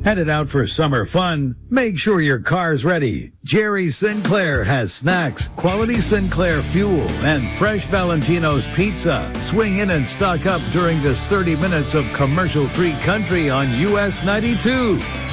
Headed out for summer fun? Make sure your car's ready. Jerry Sinclair has snacks, quality Sinclair fuel, and fresh Valentino's pizza. Swing in and stock up during this 30 minutes of commercial-free country on US 92.